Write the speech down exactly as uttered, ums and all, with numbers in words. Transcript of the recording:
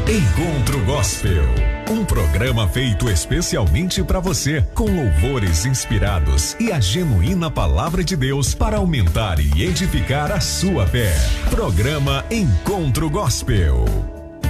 Encontro Gospel, um programa feito especialmente para você, com louvores inspirados e a genuína palavra de Deus para aumentar e edificar a sua fé. Programa Encontro Gospel.